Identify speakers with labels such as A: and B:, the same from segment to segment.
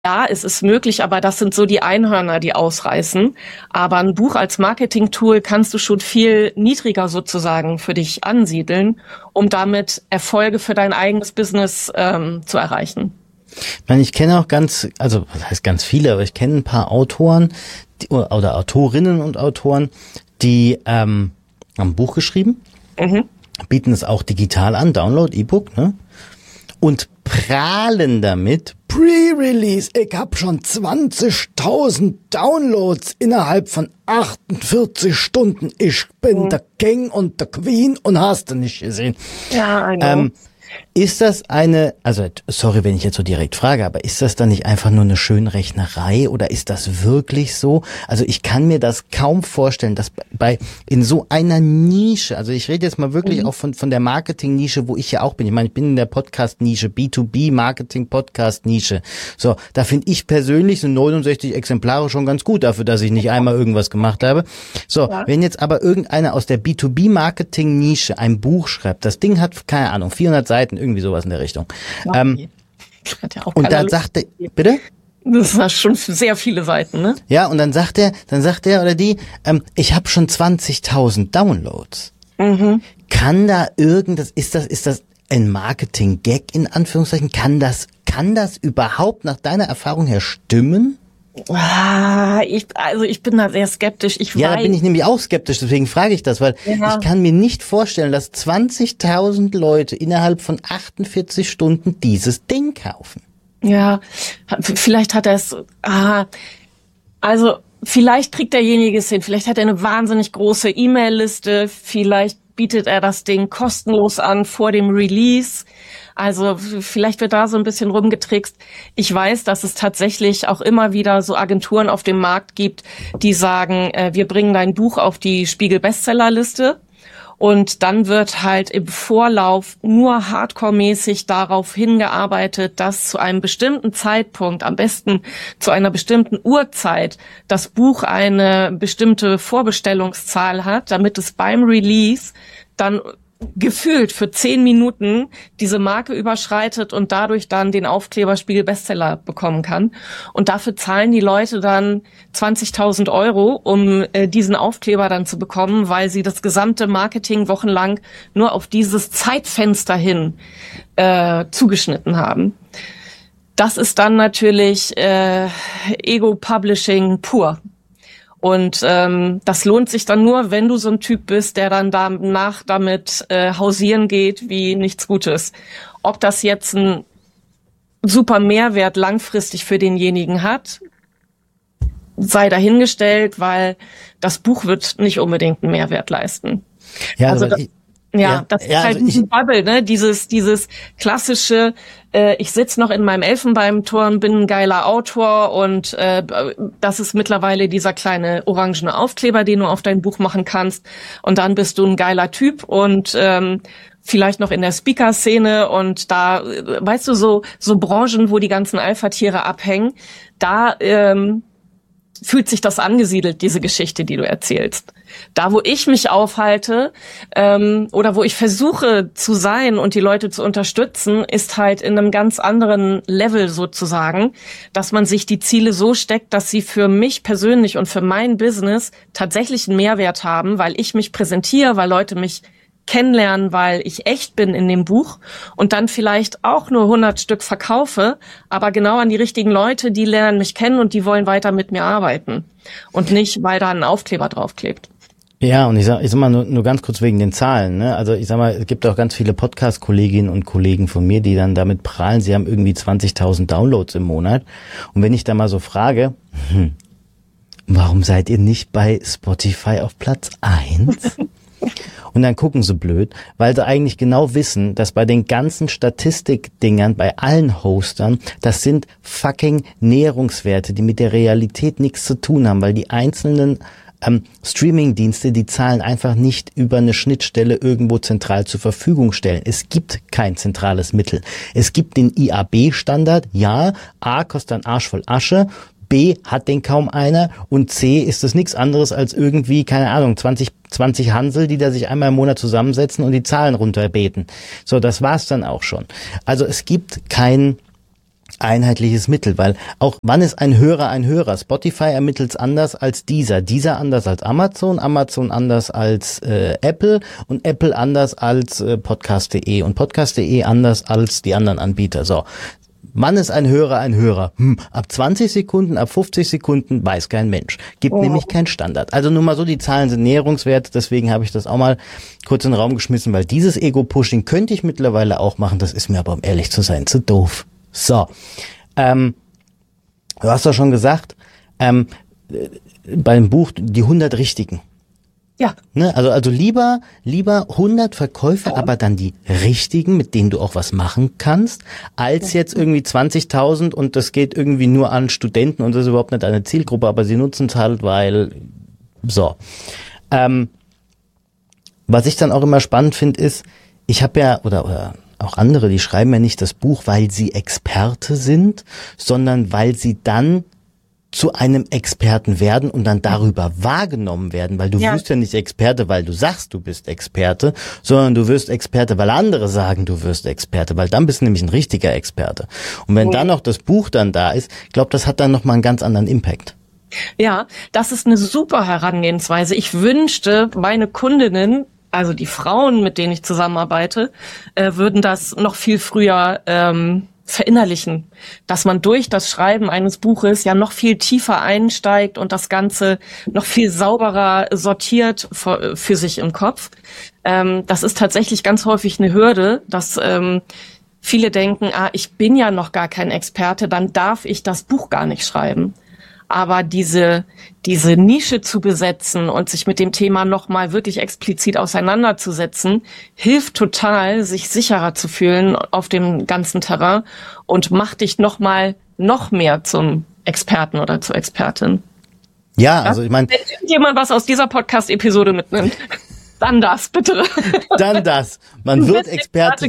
A: Ja, es ist möglich, aber das sind so die Einhörner, die ausreißen. Aber ein Buch als Marketing-Tool kannst du schon viel niedriger sozusagen für dich ansiedeln, um damit Erfolge für dein eigenes Business zu erreichen.
B: Ich meine, ich kenne auch also was heißt ganz viele, aber ich kenne ein paar Autoren oder Autorinnen und Autoren, die haben ein Buch geschrieben, bieten es auch digital an, Download, E-Book, ne? Und prahlen damit, Pre-Release, ich hab schon 20.000 Downloads innerhalb von 48 Stunden. Ich bin der King und der Queen und hast du nicht gesehen.
A: Ja, I know.
B: Ist das also sorry, wenn ich jetzt so direkt frage, aber ist das dann nicht einfach nur eine Schönrechnerei oder ist das wirklich so? Also ich kann mir das kaum vorstellen, dass in so einer Nische, also ich rede jetzt mal wirklich auch von der Marketing-Nische, wo ich ja auch bin. Ich meine, ich bin in der Podcast-Nische, B2B-Marketing-Podcast-Nische. So, da finde ich persönlich so 69 Exemplare schon ganz gut dafür, dass ich nicht einmal irgendwas gemacht habe. So, ja. Wenn jetzt aber irgendeiner aus der B2B-Marketing-Nische ein Buch schreibt, das Ding hat, keine Ahnung, 400 Seiten, irgendwie sowas in der Richtung.
A: Ja,
B: und dann sagt er, bitte?
A: Das war schon sehr viele Seiten, ne?
B: Ja, und dann sagt er oder die, ich habe schon 20.000 Downloads. Kann da ist das ein Marketing-Gag in Anführungszeichen? Kann das überhaupt nach deiner Erfahrung her stimmen?
A: Ich bin da sehr skeptisch.
B: Da bin ich nämlich auch skeptisch, deswegen frage ich das, weil ich kann mir nicht vorstellen, dass 20.000 Leute innerhalb von 48 Stunden dieses Ding kaufen.
A: Ja, vielleicht hat er es, vielleicht kriegt derjenige es hin, vielleicht hat er eine wahnsinnig große E-Mail-Liste, vielleicht bietet er das Ding kostenlos an vor dem Release. Also vielleicht wird da so ein bisschen rumgetrickst. Ich weiß, dass es tatsächlich auch immer wieder so Agenturen auf dem Markt gibt, die sagen, wir bringen dein Buch auf die Spiegel-Bestsellerliste. Und dann wird halt im Vorlauf nur hardcore-mäßig darauf hingearbeitet, dass zu einem bestimmten Zeitpunkt, am besten zu einer bestimmten Uhrzeit, das Buch eine bestimmte Vorbestellungszahl hat, damit es beim Release dann gefühlt für 10 Minuten diese Marke überschreitet und dadurch dann den Aufkleber Spiegel Bestseller bekommen kann. Und dafür zahlen die Leute dann 20.000 €, um diesen Aufkleber dann zu bekommen, weil sie das gesamte Marketing wochenlang nur auf dieses Zeitfenster hin zugeschnitten haben. Das ist dann natürlich Ego-Publishing pur. Und das lohnt sich dann nur, wenn du so ein Typ bist, der dann danach damit hausieren geht wie nichts Gutes. Ob das jetzt einen super Mehrwert langfristig für denjenigen hat, sei dahingestellt, weil das Buch wird nicht unbedingt einen Mehrwert leisten.
B: Ja,
A: also das ist halt diese Bubble, ne? Dieses klassische, ich sitze noch in meinem Elfenbeinturm, bin ein geiler Autor und das ist mittlerweile dieser kleine orangene Aufkleber, den du auf dein Buch machen kannst. Und dann bist du ein geiler Typ und vielleicht noch in der Speaker-Szene und da, weißt du, so Branchen, wo die ganzen Alpha-Tiere abhängen, da fühlt sich das angesiedelt, diese Geschichte, die du erzählst. Da, wo ich mich aufhalte oder wo ich versuche zu sein und die Leute zu unterstützen, ist halt in einem ganz anderen Level sozusagen, dass man sich die Ziele so steckt, dass sie für mich persönlich und für mein Business tatsächlich einen Mehrwert haben, weil ich mich präsentiere, weil Leute mich kennenlernen, weil ich echt bin in dem Buch und dann vielleicht auch nur 100 Stück verkaufe, aber genau an die richtigen Leute, die lernen mich kennen und die wollen weiter mit mir arbeiten und nicht, weil da ein Aufkleber draufklebt.
B: Ja, und ich sag mal nur ganz kurz wegen den Zahlen, ne? Also ich sag mal, es gibt auch ganz viele Podcast-Kolleginnen und Kollegen von mir, die dann damit prahlen, sie haben irgendwie 20.000 Downloads im Monat. Und wenn ich da mal so frage, warum seid ihr nicht bei Spotify auf Platz 1? Und dann gucken sie blöd, weil sie eigentlich genau wissen, dass bei den ganzen Statistikdingern, bei allen Hostern, das sind fucking Näherungswerte, die mit der Realität nichts zu tun haben, weil die einzelnen Streaming-Dienste, die Zahlen einfach nicht über eine Schnittstelle irgendwo zentral zur Verfügung stellen. Es gibt kein zentrales Mittel. Es gibt den IAB-Standard, ja, A kostet ein Arsch voll Asche, B hat den kaum einer und C ist das nichts anderes als irgendwie, keine Ahnung, 20 Hansel, die da sich einmal im Monat zusammensetzen und die Zahlen runterbeten. So, das war's dann auch schon. Also es gibt kein einheitliches Mittel, weil auch wann ist ein Hörer ein Hörer? Spotify ermittelt es anders als dieser anders als Amazon anders als Apple und Apple anders als Podcast.de und Podcast.de anders als die anderen Anbieter. So, wann ist ein Hörer ein Hörer? Ab 20 Sekunden, ab 50 Sekunden weiß kein Mensch. Gibt nämlich keinen Standard. Also nur mal so, die Zahlen sind Näherungswert, deswegen habe ich das auch mal kurz in den Raum geschmissen, weil dieses Ego-Pushing könnte ich mittlerweile auch machen, das ist mir aber, um ehrlich zu sein, zu doof. So, du hast doch schon gesagt, beim Buch die 100 Richtigen.
A: Ja.
B: Ne, also lieber 100 Verkäufe, aber dann die richtigen, mit denen du auch was machen kannst, als jetzt irgendwie 20.000 und das geht irgendwie nur an Studenten und das ist überhaupt nicht eine Zielgruppe, aber sie nutzen es halt, weil so. Was ich dann auch immer spannend finde, ist, ich habe ja, oder auch andere, die schreiben ja nicht das Buch, weil sie Experte sind, sondern weil sie dann zu einem Experten werden und dann darüber wahrgenommen werden, weil du wirst ja nicht Experte, weil du sagst, du bist Experte, sondern du wirst Experte, weil andere sagen, du wirst Experte, weil dann bist du nämlich ein richtiger Experte. Und wenn dann noch das Buch dann da ist, ich glaube, das hat dann nochmal einen ganz anderen Impact.
A: Ja, das ist eine super Herangehensweise. Ich wünschte, meine Kundinnen, also die Frauen, mit denen ich zusammenarbeite, würden das noch viel früher verinnerlichen, dass man durch das Schreiben eines Buches ja noch viel tiefer einsteigt und das Ganze noch viel sauberer sortiert für sich im Kopf. Das ist tatsächlich ganz häufig eine Hürde, dass viele denken, ich bin ja noch gar kein Experte, dann darf ich das Buch gar nicht schreiben. Aber diese Nische zu besetzen und sich mit dem Thema nochmal wirklich explizit auseinanderzusetzen, hilft total, sich sicherer zu fühlen auf dem ganzen Terrain und macht dich noch mehr zum Experten oder zur Expertin.
B: Ja, also ich meine,
A: wenn jemand was aus dieser Podcast-Episode mitnimmt, dann das bitte.
B: Dann das. Man wird Experte.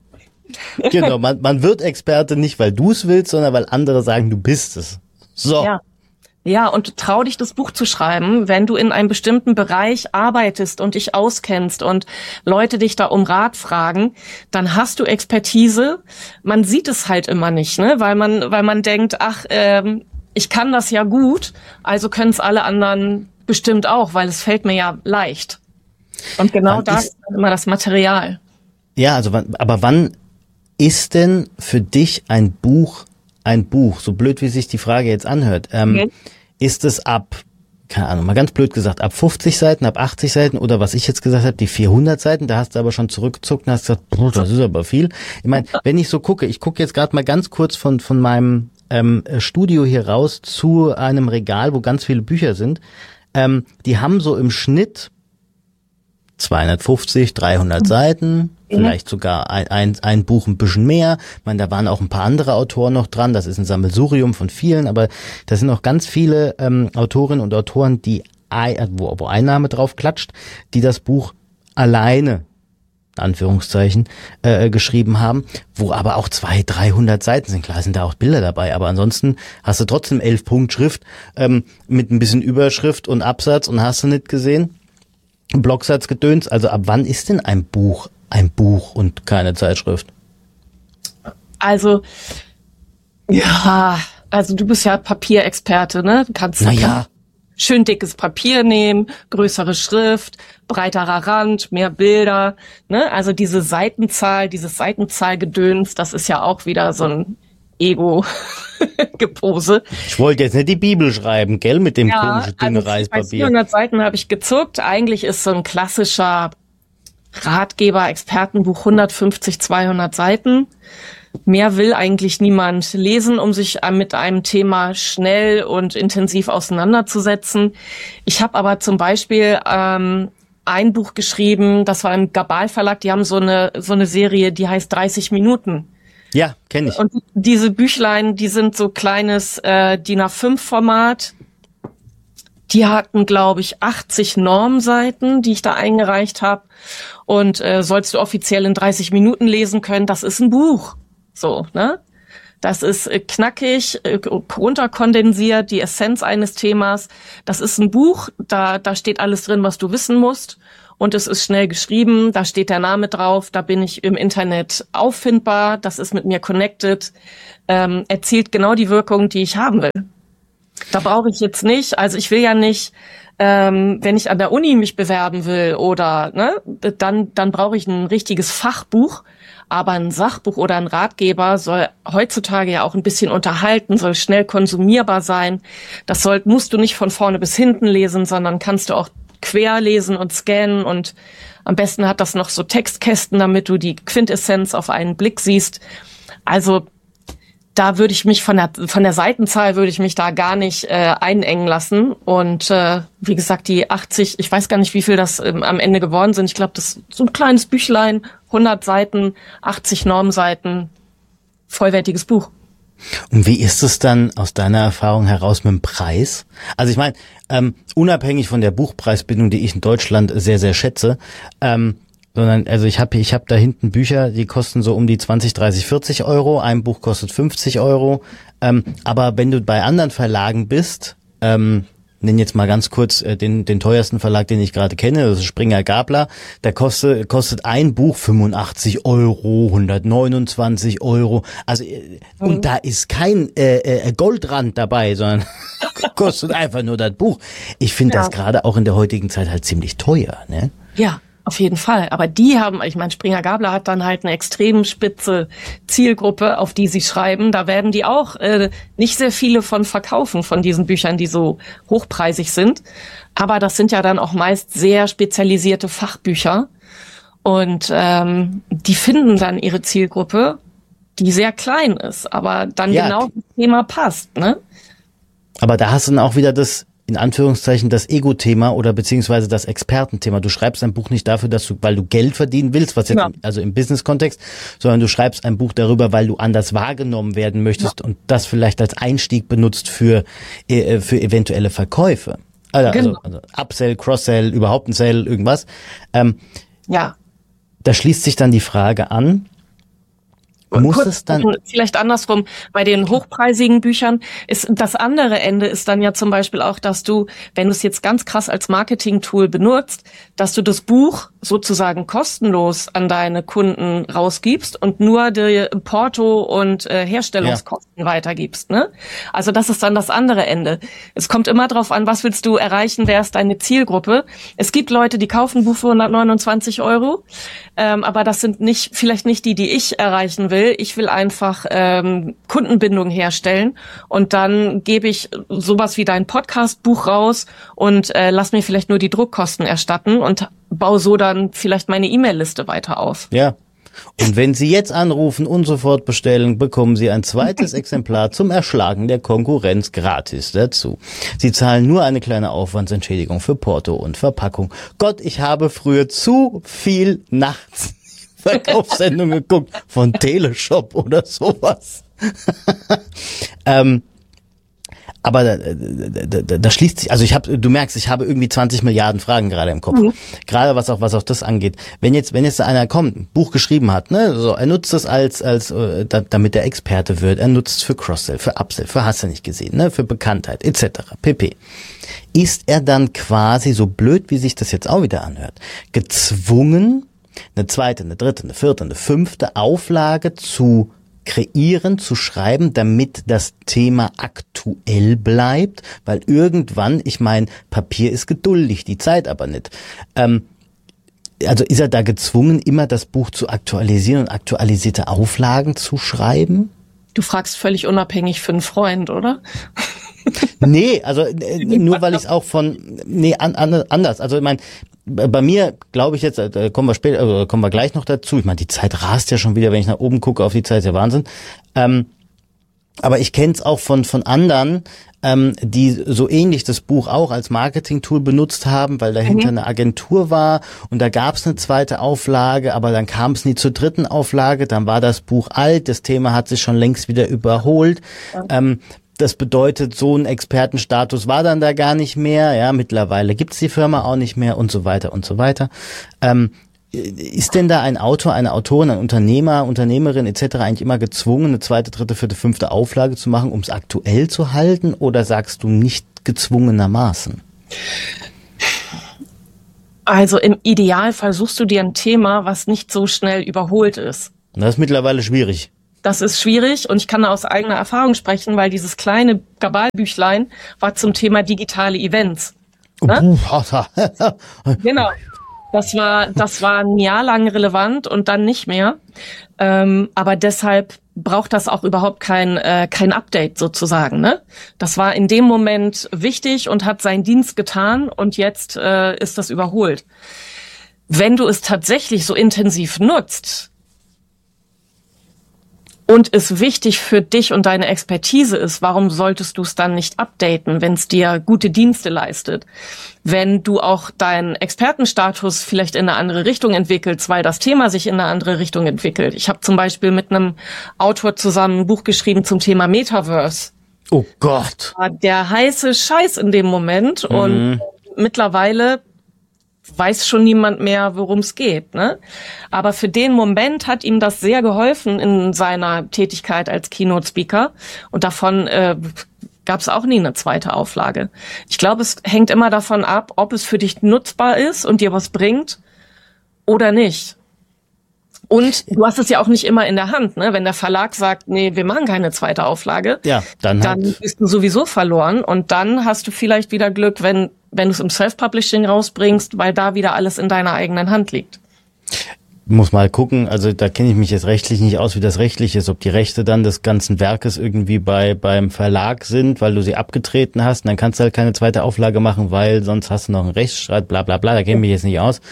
B: Genau, man wird Experte nicht, weil du es willst, sondern weil andere sagen, du bist es. So.
A: Ja, und trau dich, das Buch zu schreiben, wenn du in einem bestimmten Bereich arbeitest und dich auskennst und Leute dich da um Rat fragen, dann hast du Expertise. Man sieht es halt immer nicht, ne, weil man denkt, ich kann das ja gut, also können es alle anderen bestimmt auch, weil es fällt mir ja leicht. Und genau das ist immer das Material.
B: Ja, also wann ist denn für dich ein Buch, so blöd wie sich die Frage jetzt anhört, ist es ab, keine Ahnung, mal ganz blöd gesagt, ab 50 Seiten, ab 80 Seiten oder was ich jetzt gesagt habe, die 400 Seiten, da hast du aber schon zurückgezuckt und hast gesagt, das ist aber viel. Ich meine, wenn ich so gucke, ich gucke jetzt gerade mal ganz kurz von meinem Studio hier raus zu einem Regal, wo ganz viele Bücher sind, die haben so im Schnitt 250, 300 Seiten, vielleicht sogar ein Buch ein bisschen mehr. Ich meine, da waren auch ein paar andere Autoren noch dran. Das ist ein Sammelsurium von vielen, aber da sind auch ganz viele Autorinnen und Autoren, die wo ein Name drauf klatscht, die das Buch alleine, in Anführungszeichen, geschrieben haben, wo aber auch 200, 300 Seiten sind. Klar sind da auch Bilder dabei, aber ansonsten hast du trotzdem 11 Punkt Schrift mit ein bisschen Überschrift und Absatz und hast du nicht gesehen? Blocksatzgedöns, also ab wann ist denn ein Buch und keine Zeitschrift?
A: Also, du bist ja Papierexperte, ne? Du kannst schön dickes Papier nehmen, größere Schrift, breiterer Rand, mehr Bilder, ne? Also dieses Seitenzahlgedöns, das ist ja auch wieder so ein Ego-Gepose. Ich
B: wollte jetzt nicht die Bibel schreiben, gell, mit dem komischen dünnen Reispapier.
A: Bei 400 Seiten habe ich gezuckt. Eigentlich ist so ein klassischer Ratgeber, Expertenbuch 150, 200 Seiten. Mehr will eigentlich niemand lesen, um sich mit einem Thema schnell und intensiv auseinanderzusetzen. Ich habe aber zum Beispiel ein Buch geschrieben, das war im Gabal Verlag, die haben so eine Serie, die heißt 30 Minuten.
B: Ja, kenne ich.
A: Und diese Büchlein, die sind so kleines DIN A5-Format. Die hatten, glaube ich, 80 Normseiten, die ich da eingereicht habe. Und sollst du offiziell in 30 Minuten lesen können, das ist ein Buch. So, ne? Das ist knackig, runterkondensiert, die Essenz eines Themas. Das ist ein Buch, da steht alles drin, was du wissen musst. und es ist schnell geschrieben, da steht der Name drauf, da bin ich im Internet auffindbar, das ist mit mir connected, erzielt genau die Wirkung, die ich haben will. Da brauche ich jetzt nicht, also ich will ja nicht, wenn ich an der Uni mich bewerben will oder dann brauche ich ein richtiges Fachbuch, aber ein Sachbuch oder ein Ratgeber soll heutzutage ja auch ein bisschen unterhalten, soll schnell konsumierbar sein. Das musst du nicht von vorne bis hinten lesen, sondern kannst du auch quer lesen und scannen und am besten hat das noch so Textkästen, damit du die Quintessenz auf einen Blick siehst. Also da würde ich mich von der Seitenzahl würde ich mich da gar nicht einengen lassen. Und wie gesagt, die 80, ich weiß gar nicht, wie viel das am Ende geworden sind. Ich glaube, das ist so ein kleines Büchlein, 100 Seiten, 80 Normseiten, vollwertiges Buch.
B: Und wie ist es dann aus deiner Erfahrung heraus mit dem Preis? Also ich meine, unabhängig von der Buchpreisbindung, die ich in Deutschland sehr, sehr schätze, sondern also ich hab da hinten Bücher, die kosten so um die 20, 30, 40 Euro. Ein Buch kostet 50 Euro. Aber wenn du bei anderen Verlagen bist, nenn jetzt mal ganz kurz den teuersten Verlag, den ich gerade kenne, das ist Springer Gabler, da kostet ein Buch 85 Euro, 129 Euro. Also und da ist kein Goldrand dabei, sondern kostet einfach nur das Buch. Ich finde das gerade auch in der heutigen Zeit halt ziemlich teuer, ne?
A: Ja. Auf jeden Fall. Aber die haben, ich meine, Springer Gabler hat dann halt eine extrem spitze Zielgruppe, auf die sie schreiben. Da werden die auch nicht sehr viele von verkaufen, von diesen Büchern, die so hochpreisig sind. Aber das sind ja dann auch meist sehr spezialisierte Fachbücher. Und die finden dann ihre Zielgruppe, die sehr klein ist, aber dann genau das Thema passt, ne?
B: Aber da hast du dann auch wieder das, in Anführungszeichen, das Ego-Thema oder beziehungsweise das Expertenthema. Du schreibst ein Buch nicht dafür, weil du Geld verdienen willst, was jetzt also im Business-Kontext, sondern du schreibst ein Buch darüber, weil du anders wahrgenommen werden möchtest und das vielleicht als Einstieg benutzt für eventuelle Verkäufe. Also Upsell, Cross-Sell, überhaupt ein Sell, irgendwas. Da schließt sich dann die Frage an,
A: vielleicht andersrum, bei den hochpreisigen Büchern ist das andere Ende ist dann ja zum Beispiel auch, dass du, wenn du es jetzt ganz krass als Marketing-Tool benutzt, dass du das Buch sozusagen kostenlos an deine Kunden rausgibst und nur die Porto und Herstellungskosten weitergibst, ne? Also das ist dann das andere Ende. Es kommt immer drauf an, was willst du erreichen, wer ist deine Zielgruppe. Es gibt Leute, die kaufen ein Buch für 129 Euro, aber das sind vielleicht nicht die ich erreichen will. Ich will einfach Kundenbindung herstellen und dann gebe ich sowas wie dein Podcast-Buch raus und lass mir vielleicht nur die Druckkosten erstatten und baue so dann vielleicht meine E-Mail-Liste weiter auf.
B: Ja. Und wenn Sie jetzt anrufen und sofort bestellen, bekommen Sie ein zweites Exemplar zum Erschlagen der Konkurrenz gratis dazu. Sie zahlen nur eine kleine Aufwandsentschädigung für Porto und Verpackung. Gott, ich habe früher zu viel nachts Verkaufssendungen geguckt von Teleshop oder sowas. Aber da schließt sich, also du merkst, ich habe irgendwie 20 Milliarden Fragen gerade im Kopf. Gerade was auch das angeht. Wenn jetzt einer kommt, ein Buch geschrieben hat, ne, so, er nutzt es damit er Experte wird, er nutzt es für Cross-Sell, für Upsell, für hast du nicht gesehen, ne, für Bekanntheit, etc. pp. Ist er dann quasi, so blöd wie sich das jetzt auch wieder anhört, gezwungen, eine zweite, eine dritte, eine vierte, eine fünfte Auflage zu kreieren, zu schreiben, damit das Thema aktuell bleibt, weil irgendwann, ich meine, Papier ist geduldig, die Zeit aber nicht. Also ist er da gezwungen, immer das Buch zu aktualisieren und aktualisierte Auflagen zu schreiben?
A: Du fragst völlig unabhängig für einen Freund, oder?
B: Nee, also nur weil ich es auch anders. Also ich meine, bei mir glaube ich jetzt, kommen wir gleich noch dazu. Ich meine, die Zeit rast ja schon wieder, wenn ich nach oben gucke auf die Zeit, ist ja Wahnsinn. Aber ich kenne es auch von anderen, die so ähnlich das Buch auch als Marketing-Tool benutzt haben, weil dahinter eine Agentur war und da gab es eine zweite Auflage, aber dann kam es nie zur dritten Auflage, dann war das Buch alt, das Thema hat sich schon längst wieder überholt. Das bedeutet, so ein Expertenstatus war dann da gar nicht mehr. Ja, mittlerweile gibt's die Firma auch nicht mehr und so weiter und so weiter. Ist denn da ein Autor, eine Autorin, ein Unternehmer, Unternehmerin etc. eigentlich immer gezwungen, eine zweite, dritte, vierte, fünfte Auflage zu machen, um es aktuell zu halten? Oder sagst du nicht gezwungenermaßen?
A: Also im Idealfall suchst du dir ein Thema, was nicht so schnell überholt ist.
B: Das ist mittlerweile schwierig.
A: Das ist schwierig und ich kann da aus eigener Erfahrung sprechen, weil dieses kleine Gabalbüchlein war zum Thema digitale Events. Ne? Genau. Das war ein Jahr lang relevant und dann nicht mehr. Aber deshalb braucht das auch überhaupt kein Update sozusagen. Ne? Das war in dem Moment wichtig und hat seinen Dienst getan und jetzt ist das überholt. Wenn du es tatsächlich so intensiv nutzt und es wichtig für dich und deine Expertise ist, warum solltest du es dann nicht updaten, wenn es dir gute Dienste leistet? Wenn du auch deinen Expertenstatus vielleicht in eine andere Richtung entwickelst, weil das Thema sich in eine andere Richtung entwickelt. Ich habe zum Beispiel mit einem Autor zusammen ein Buch geschrieben zum Thema Metaverse.
B: Oh Gott.
A: Der heiße Scheiß in dem Moment und mittlerweile weiß schon niemand mehr, worum es geht, ne? Aber für den Moment hat ihm das sehr geholfen in seiner Tätigkeit als Keynote-Speaker und davon gab es auch nie eine zweite Auflage. Ich glaube, es hängt immer davon ab, ob es für dich nutzbar ist und dir was bringt oder nicht. Und du hast es ja auch nicht immer in der Hand, ne? Wenn der Verlag sagt, nee, wir machen keine zweite Auflage,
B: ja, dann
A: bist du sowieso verloren und dann hast du vielleicht wieder Glück, wenn du es im Self-Publishing rausbringst, weil da wieder alles in deiner eigenen Hand liegt.
B: Muss mal gucken, also da kenne ich mich jetzt rechtlich nicht aus, wie das rechtlich ist, ob die Rechte dann des ganzen Werkes irgendwie beim Verlag sind, weil du sie abgetreten hast, und dann kannst du halt keine zweite Auflage machen, weil sonst hast du noch einen Rechtsstreit, bla bla bla, da kenne ich mich jetzt nicht aus.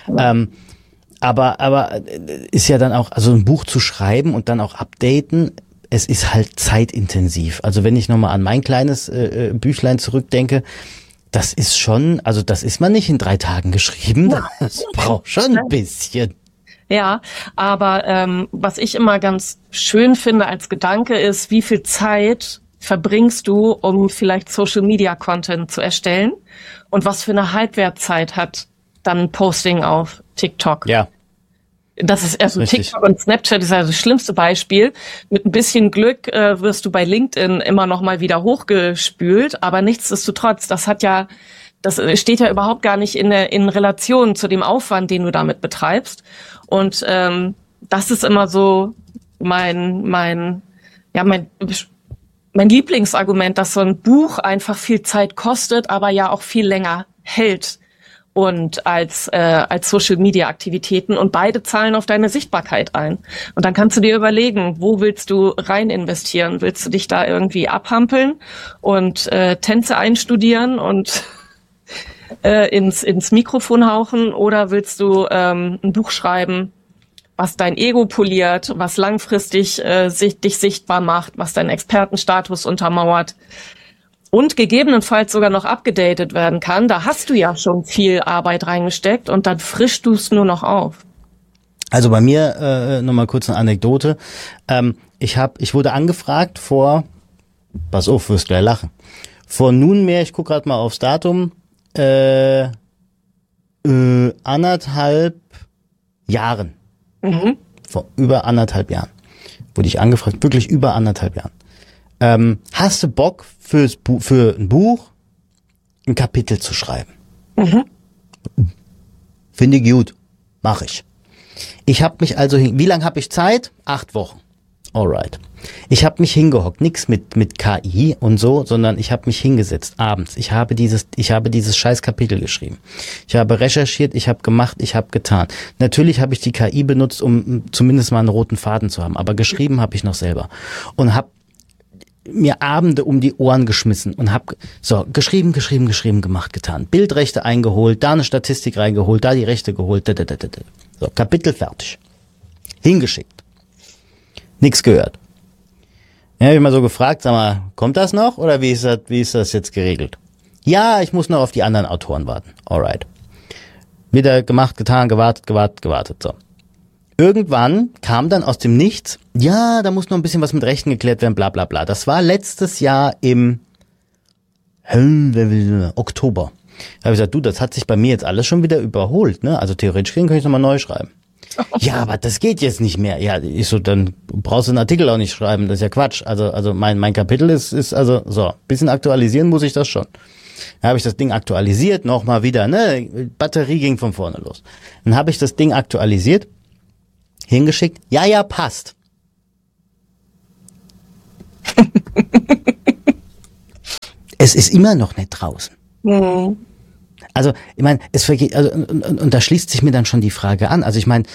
B: Aber ist ja dann auch, also ein Buch zu schreiben und dann auch updaten, es ist halt zeitintensiv. Also wenn ich nochmal an mein kleines Büchlein zurückdenke, das ist schon, also das ist man nicht in 3 Tagen geschrieben, das braucht schon ein bisschen.
A: Ja, aber was ich immer ganz schön finde als Gedanke ist, wie viel Zeit verbringst du, um vielleicht Social-Media-Content zu erstellen und was für eine Halbwertzeit hat dann ein Posting auf TikTok.
B: Ja.
A: Das ist also TikTok und Snapchat ist ja das schlimmste Beispiel. Mit ein bisschen Glück wirst du bei LinkedIn immer noch mal wieder hochgespült, aber nichtsdestotrotz, das steht ja überhaupt gar nicht in Relation zu dem Aufwand, den du damit betreibst. Und das ist immer so mein Lieblingsargument, dass so ein Buch einfach viel Zeit kostet, aber ja auch viel länger hält. Und als Social-Media-Aktivitäten und beide zahlen auf deine Sichtbarkeit ein. Und dann kannst du dir überlegen, wo willst du rein investieren? Willst du dich da irgendwie abhampeln und Tänze einstudieren und ins Mikrofon hauchen oder willst du ein Buch schreiben, was dein Ego poliert, was langfristig dich sichtbar macht, was deinen Expertenstatus untermauert? Und gegebenenfalls sogar noch abgedatet werden kann. Da hast du ja schon viel Arbeit reingesteckt und dann frischst du es nur noch auf.
B: Also bei mir nochmal kurz eine Anekdote. Ich wurde angefragt vor, pass auf, wirst gleich lachen, vor nunmehr, ich gucke gerade mal aufs Datum, 1,5 Jahren. Vor über 1,5 Jahren wurde ich angefragt, wirklich über 1,5 Jahren. Hast du Bock für ein Buch ein Kapitel zu schreiben? Finde ich gut. Mach ich. Ich habe mich also, wie lange habe ich Zeit? 8 Wochen. Alright. Ich habe mich hingehockt, nix mit KI und so, sondern ich habe mich hingesetzt abends. Ich habe dieses scheiß Kapitel geschrieben. Ich habe recherchiert, ich habe gemacht, ich habe getan. Natürlich habe ich die KI benutzt, um zumindest mal einen roten Faden zu haben, aber geschrieben habe ich noch selber und habe mir Abende um die Ohren geschmissen und hab geschrieben, gemacht, getan. Bildrechte eingeholt, da eine Statistik reingeholt, da die Rechte geholt, So, Kapitel fertig. Hingeschickt. Nix gehört. Ja, hab ich mal so gefragt, sag mal, kommt das noch oder wie ist das jetzt geregelt? Ja, ich muss noch auf die anderen Autoren warten. Alright. Wieder gemacht, getan, gewartet, so. Irgendwann kam dann aus dem Nichts, ja, da muss noch ein bisschen was mit Rechten geklärt werden, bla bla bla. Das war letztes Jahr im Oktober. Da habe ich gesagt, du, das hat sich bei mir jetzt alles schon wieder überholt, ne? Also theoretisch könnte ich nochmal neu schreiben. Ja, aber das geht jetzt nicht mehr. Ja, ich so, dann brauchst du einen Artikel auch nicht schreiben, das ist ja Quatsch. Also mein Kapitel ist also, so, bisschen aktualisieren muss ich das schon. Dann habe ich das Ding aktualisiert, nochmal wieder, ne? Batterie ging von vorne los. Dann habe ich das Ding aktualisiert, hingeschickt, ja, passt. Es ist immer noch nicht draußen. Mhm. Also, ich meine, es vergeht, also, und da schließt sich mir dann schon die Frage an. Also, ich meine,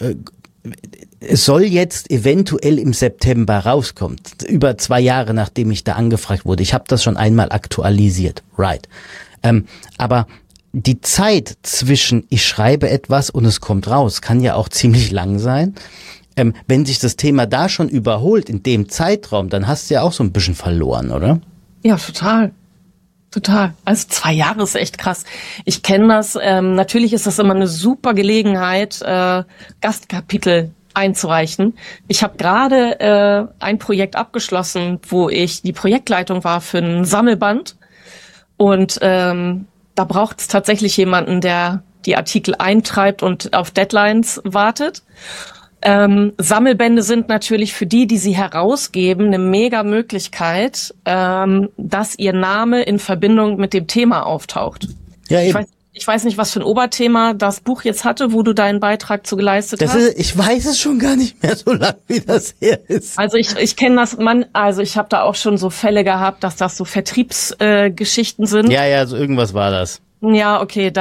B: es soll jetzt eventuell im September rauskommen, über 2 Jahre, nachdem ich da angefragt wurde. Ich habe das schon einmal aktualisiert, right. Aber die Zeit zwischen ich schreibe etwas und es kommt raus, kann ja auch ziemlich lang sein. Wenn sich das Thema da schon überholt in dem Zeitraum, dann hast du ja auch so ein bisschen verloren, oder?
A: Ja, total. Total. Also 2 Jahre ist echt krass. Ich kenne das. Natürlich ist das immer eine super Gelegenheit, Gastkapitel einzureichen. Ich habe gerade ein Projekt abgeschlossen, wo ich die Projektleitung war für ein Sammelband. Und da braucht es tatsächlich jemanden, der die Artikel eintreibt und auf Deadlines wartet. Sammelbände sind natürlich für die sie herausgeben, eine mega Möglichkeit, dass ihr Name in Verbindung mit dem Thema auftaucht.
B: Ja, eben.
A: Ich weiß nicht, was für ein Oberthema das Buch jetzt hatte, wo du deinen Beitrag zu geleistet hast.
B: Ich weiß es schon gar nicht mehr so lange, wie das her ist.
A: Also ich kenne das, ich habe da auch schon so Fälle gehabt, dass das so Vertriebsgeschichten sind.
B: Ja, so irgendwas war das.
A: Ja, okay,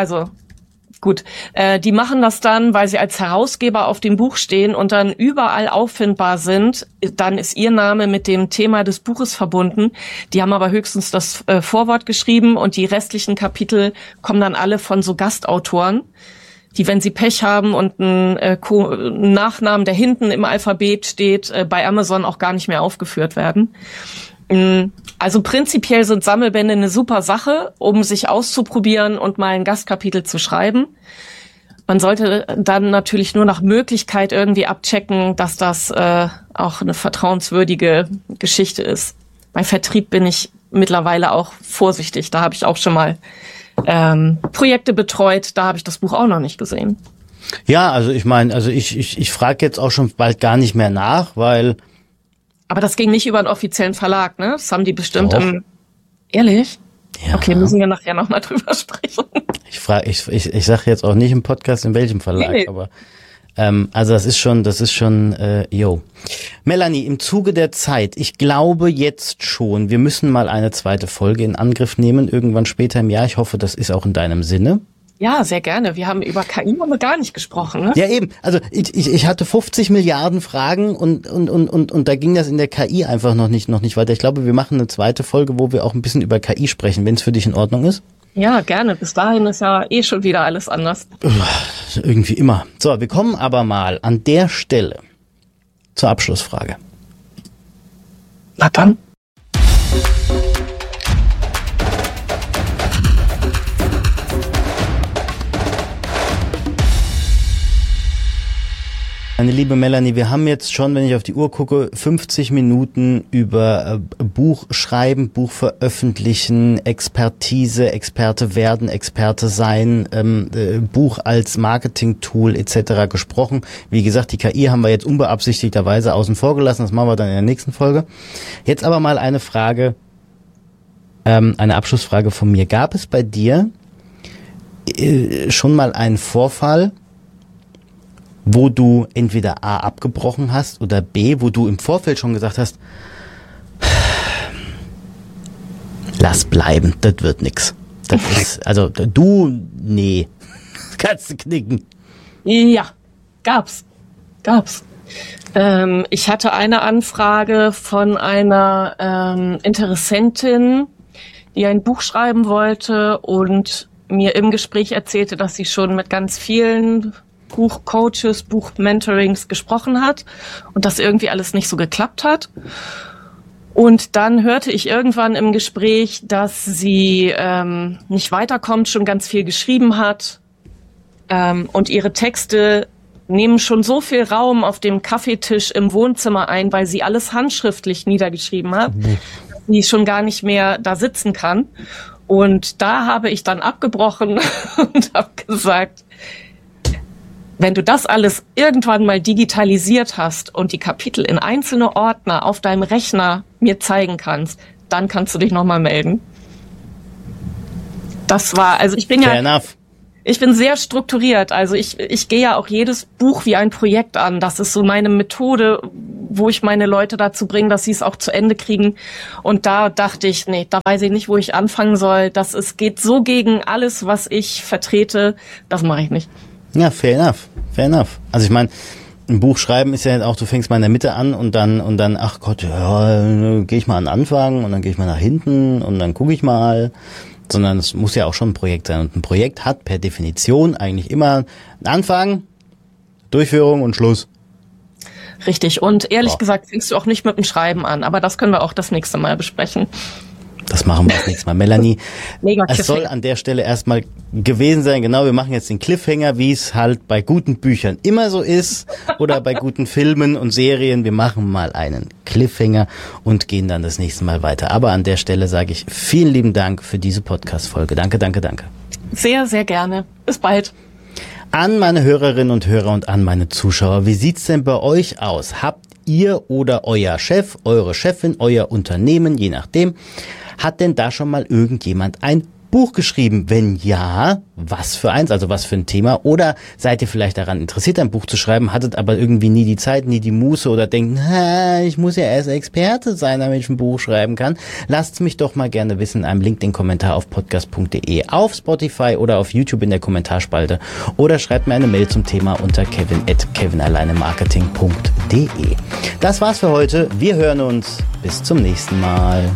A: gut, die machen das dann, weil sie als Herausgeber auf dem Buch stehen und dann überall auffindbar sind. Dann ist ihr Name mit dem Thema des Buches verbunden. Die haben aber höchstens das Vorwort geschrieben und die restlichen Kapitel kommen dann alle von so Gastautoren, die, wenn sie Pech haben und einen Nachnamen, der hinten im Alphabet steht, bei Amazon auch gar nicht mehr aufgeführt werden. Also prinzipiell sind Sammelbände eine super Sache, um sich auszuprobieren und mal ein Gastkapitel zu schreiben. Man sollte dann natürlich nur nach Möglichkeit irgendwie abchecken, dass das auch eine vertrauenswürdige Geschichte ist. Bei Vertrieb bin ich mittlerweile auch vorsichtig. Da habe ich auch schon mal Projekte betreut. Da habe ich das Buch auch noch nicht gesehen.
B: Ja, also ich meine, ich frage jetzt auch schon bald gar nicht mehr nach, weil...
A: Aber das ging nicht über einen offiziellen Verlag, ne? Das haben die bestimmt
B: Doch.
A: Ehrlich?
B: Ja.
A: Okay, müssen wir nachher nochmal drüber sprechen.
B: Ich sage jetzt auch nicht im Podcast, in welchem Verlag, nee. Aber also das ist schon, Melanie, im Zuge der Zeit, ich glaube jetzt schon, wir müssen mal eine zweite Folge in Angriff nehmen, irgendwann später im Jahr. Ich hoffe, das ist auch in deinem Sinne.
A: Ja, sehr gerne. Wir haben über KI gar nicht gesprochen, ne?
B: Ja, eben. Also ich hatte 50 Milliarden Fragen und da ging das in der KI einfach noch nicht weiter. Ich glaube, wir machen eine zweite Folge, wo wir auch ein bisschen über KI sprechen, wenn es für dich in Ordnung ist.
A: Ja, gerne. Bis dahin ist ja schon wieder alles anders.
B: Irgendwie immer. So, wir kommen aber mal an der Stelle zur Abschlussfrage.
A: Na dann.
B: Meine liebe Melanie, wir haben jetzt schon, wenn ich auf die Uhr gucke, 50 Minuten über Buch schreiben, Buch veröffentlichen, Expertise, Experte werden, Experte sein, Buch als Marketing-Tool etc. gesprochen. Wie gesagt, die KI haben wir jetzt unbeabsichtigterweise außen vor gelassen, das machen wir dann in der nächsten Folge. Jetzt aber mal eine Frage, eine Abschlussfrage von mir. Gab es bei dir schon mal einen Vorfall, wo du entweder A, abgebrochen hast oder B, wo du im Vorfeld schon gesagt hast, lass bleiben, das wird nix. Das ist, also nee, kannst du knicken.
A: Ja, gab's. Ich hatte eine Anfrage von einer Interessentin, die ein Buch schreiben wollte und mir im Gespräch erzählte, dass sie schon mit ganz vielen Buchcoaches, Buchmentorings gesprochen hat und das irgendwie alles nicht so geklappt hat. Und dann hörte ich irgendwann im Gespräch, dass sie nicht weiterkommt, schon ganz viel geschrieben hat und ihre Texte nehmen schon so viel Raum auf dem Kaffeetisch im Wohnzimmer ein, weil sie alles handschriftlich niedergeschrieben hat, dass sie schon gar nicht mehr da sitzen kann. Und da habe ich dann abgebrochen und habe gesagt, wenn du das alles irgendwann mal digitalisiert hast und die Kapitel in einzelne Ordner auf deinem Rechner mir zeigen kannst, dann kannst du dich nochmal melden. das war, also ich bin sehr strukturiert. Also ich gehe ja auch jedes Buch wie ein Projekt an. Das ist so meine Methode, wo ich meine Leute dazu bringe, dass sie es auch zu Ende kriegen. Und da dachte ich, nee, da weiß ich nicht, wo ich anfangen soll. Geht so gegen alles, was ich vertrete. Das mache ich nicht.
B: Ja, fair enough. Also ich meine, ein Buch schreiben ist ja auch, du fängst mal in der Mitte an und dann, ach Gott, ja, gehe ich mal an den Anfang und dann gehe ich mal nach hinten und dann gucke ich mal. Sondern es muss ja auch schon ein Projekt sein. Und ein Projekt hat per Definition eigentlich immer einen Anfang, Durchführung und Schluss.
A: Richtig. Und ehrlich gesagt fängst du auch nicht mit dem Schreiben an. Aber das können wir auch das nächste Mal besprechen.
B: Das machen wir das nächste Mal. Melanie, es soll an der Stelle erstmal gewesen sein. Genau, wir machen jetzt den Cliffhanger, wie es halt bei guten Büchern immer so ist oder bei guten Filmen und Serien. Wir machen mal einen Cliffhanger und gehen dann das nächste Mal weiter. Aber an der Stelle sage ich vielen lieben Dank für diese Podcast-Folge. Danke.
A: Sehr, sehr gerne. Bis bald.
B: An meine Hörerinnen und Hörer und an meine Zuschauer, wie sieht's denn bei euch aus? Habt ihr oder euer Chef, eure Chefin, euer Unternehmen, je nachdem, hat denn da schon mal irgendjemand ein Buch geschrieben? Wenn ja, was für eins, also was für ein Thema? Oder seid ihr vielleicht daran interessiert, ein Buch zu schreiben, hattet aber irgendwie nie die Zeit, nie die Muße oder denkt, ich muss ja erst Experte sein, damit ich ein Buch schreiben kann? Lasst's mich doch mal gerne wissen in einem LinkedIn-Kommentar auf podcast.de, auf Spotify oder auf YouTube in der Kommentarspalte oder schreibt mir eine Mail zum Thema unter kevin@kevinalleinemarketing.de. Das war's für heute. Wir hören uns. Bis zum nächsten Mal.